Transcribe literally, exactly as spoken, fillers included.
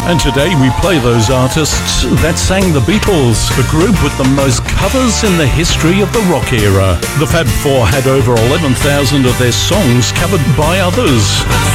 And today we play those artists that sang the Beatles, the group with the most covers in the history of the rock era. The Fab Four had over eleven thousand of their songs covered by others.